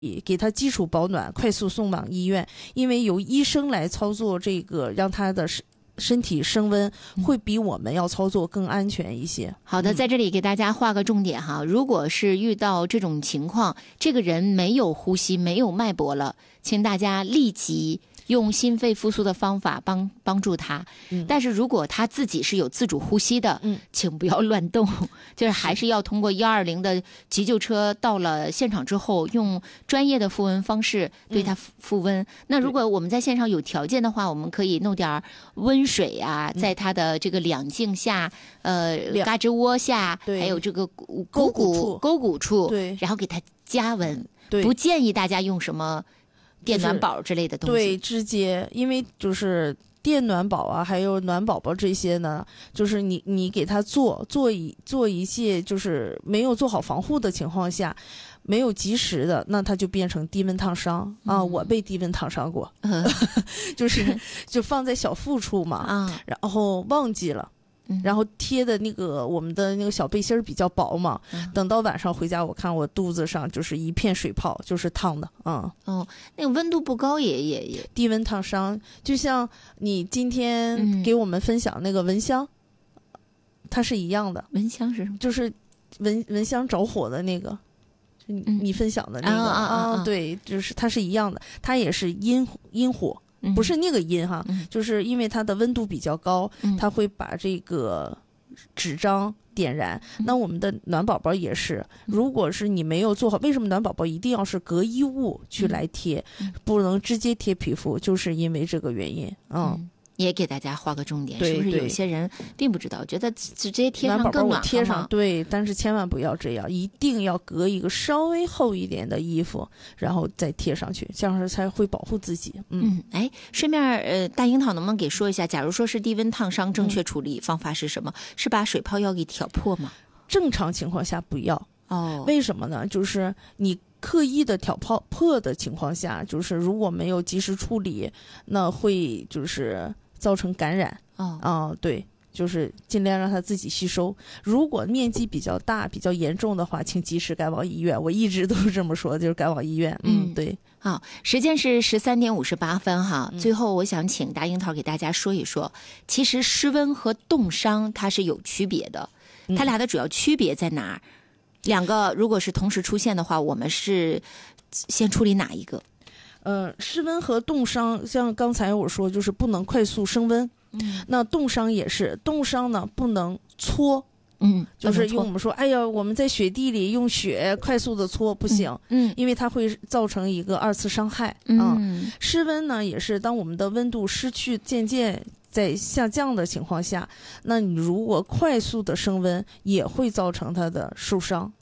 给他基础保暖，快速送往医院，因为由医生来操作这个，让他的身体升温会比我们要操作更安全一些。 好的，在这里给大家画个重点哈，如果是遇到这种情况，这个人没有呼吸没有脉搏了，请大家立即用心肺复苏的方法帮助他。但是如果他自己是有自主呼吸的，请不要乱动，就是还是要通过120的急救车到了现场之后，用专业的复温方式对他复温。那如果我们在现场有条件的话，我们可以弄点温水啊，在他的这个两颈下、胳肢窝下，还有这个沟骨处， 对， 然后给他加温。 对， 不建议大家用什么电暖宝之类的东西， 对，直接，因为就是电暖宝啊，还有暖宝宝这些呢，就是你给他做一些，就是没有做好防护的情况下，没有及时的，那它就变成低温烫伤啊。我被低温烫伤过，就放在小腹处嘛，然后忘记了。然后贴的那个我们的那个小背心比较薄嘛，等到晚上回家，我看我肚子上就是一片水泡，就是烫的。 那个温度不高也低温烫伤，就像你今天给我们分享那个蚊香，它是一样的。 蚊香是什么？ 就是蚊香着火的那个，你分享的那个对，就是它是一样的，它也是阴火。不是那个阴哈，就是因为它的温度比较高，它会把这个纸张点燃。那我们的暖宝宝也是，如果是你没有做好，为什么暖宝宝一定要是隔衣物去来贴，不能直接贴皮肤，就是因为这个原因。 也给大家画个重点，是不是有些人并不知道，觉得直接贴上更暖和吗？ 贴上，对，但是千万不要这样，一定要隔一个稍微厚一点的衣服，然后再贴上去，这样才会保护自己。 顺便大樱桃能不能给说一下，假如说是低温烫伤，正确处理方法是什么？是把水泡要给挑破吗？ 正常情况下不要。为什么呢？就是你刻意的挑破的情况下，就是如果没有及时处理，那会就是造成感染。对，就是尽量让它自己吸收。如果面积比较大、比较严重的话，请及时赶往医院。我一直都是这么说，就是赶往医院。对。 好，时间是13点58分哈。最后我想请大樱桃给大家说一说，其实湿温和冻伤它是有区别的，它俩的主要区别在哪儿？两个如果是同时出现的话，我们是先处理哪一个？ 湿温和冻伤，像刚才我说，就是不能快速升温。那冻伤也是，冻伤呢不能搓。就是用我们说，哎呀，我们在雪地里用雪快速的搓不行，因为它会造成一个2次伤害。湿温呢也是，当我们的温度失去渐渐在下降的情况下，那你如果快速的升温，也会造成它的受伤。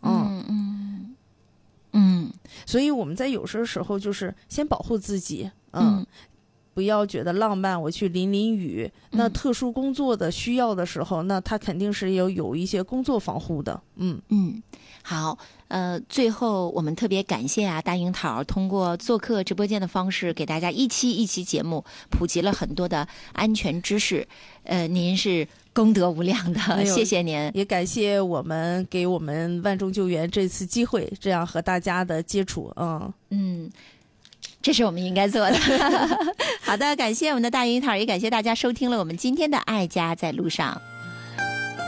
所以我们在有些时候就是先保护自己。不要觉得浪漫，我去淋雨。那特殊工作的需要的时候，那他肯定是有一些工作防护的。 好，最后我们特别感谢大樱桃通过做客直播间的方式，给大家一期节目普及了很多的安全知识。您是功德无量的，谢谢您， 也感谢给我们万众救援这次机会，这样和大家的接触。 这是我们应该做的。好的，感谢我们的大樱桃，也感谢大家收听了我们今天的爱家在路上。